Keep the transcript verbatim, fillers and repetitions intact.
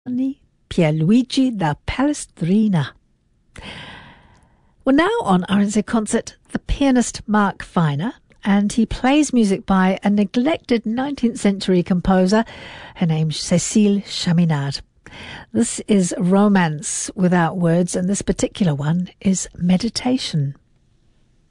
Pierluigi da Palestrina. Well, now on R N Z Concert, the pianist Mark Feiner, and he plays music by a neglected nineteenth century composer. Her name's Cécile Chaminade. This is Romance Without Words, and this particular one is Meditation.